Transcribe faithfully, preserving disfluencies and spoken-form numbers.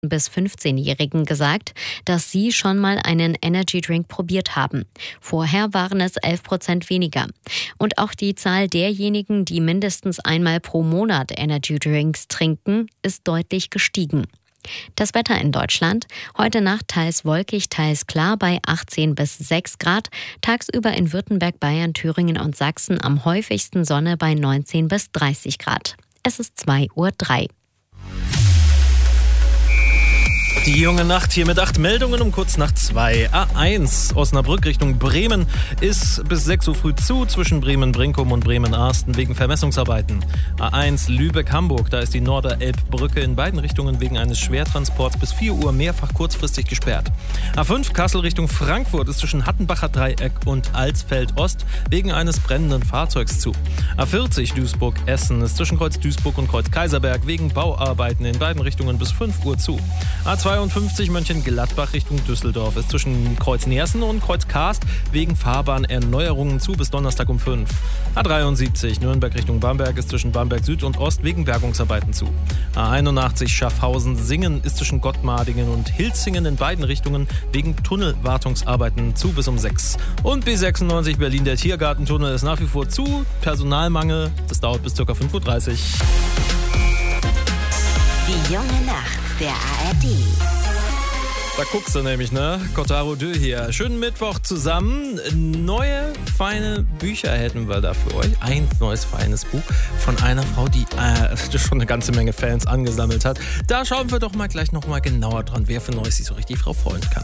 bis fünfzehnjährigen gesagt, dass sie schon mal einen Energy-Drink probiert haben. Vorher waren es elf Prozent weniger. Und auch die Zahl derjenigen, die mindestens einmal pro Monat Energy-Drinks trinken, ist deutlich gestiegen. Das Wetter in Deutschland: heute Nacht teils wolkig, teils klar bei achtzehn bis sechs Grad. Tagsüber in Württemberg, Bayern, Thüringen und Sachsen am häufigsten Sonne bei neunzehn bis dreißig Grad. Es ist zwei Uhr drei. Die junge Nacht hier mit acht Meldungen um kurz nach zwei. A eins Osnabrück Richtung Bremen ist bis sechs Uhr früh zu, zwischen Bremen-Brinkum und Bremen-Arsten wegen Vermessungsarbeiten. A eins Lübeck-Hamburg, da ist die Norderelbbrücke in beiden Richtungen wegen eines Schwertransports bis vier Uhr mehrfach kurzfristig gesperrt. A fünf Kassel Richtung Frankfurt ist zwischen Hattenbacher Dreieck und Alsfeld-Ost wegen eines brennenden Fahrzeugs zu. A vierzig Duisburg-Essen ist zwischen Kreuz Duisburg und Kreuz Kaiserberg wegen Bauarbeiten in beiden Richtungen bis fünf Uhr zu. A zweiundfünfzig Mönchengladbach Richtung Düsseldorf ist zwischen Kreuz Nersen und Kreuz Karst wegen Fahrbahnerneuerungen zu bis Donnerstag um fünf. A dreiundsiebzig Nürnberg Richtung Bamberg ist zwischen Bamberg Süd und Ost wegen Bergungsarbeiten zu. A einundachtzig Schaffhausen-Singen ist zwischen Gottmadingen und Hilzingen in beiden Richtungen wegen Tunnelwartungsarbeiten zu bis um sechs. Und B sechsundneunzig Berlin, der Tiergartentunnel, ist nach wie vor zu. Personalmangel, das dauert bis ca. fünf Uhr dreißig. Die junge Nacht der A R D. Da guckst du nämlich, ne? Kotaro Dö hier. Schönen Mittwoch zusammen. Neue, feine Bücher hätten wir da für euch. Ein neues, feines Buch von einer Frau, die äh, schon eine ganze Menge Fans angesammelt hat. Da schauen wir doch mal gleich nochmal genauer dran, wer für Neues sich so richtig drauf freuen kann.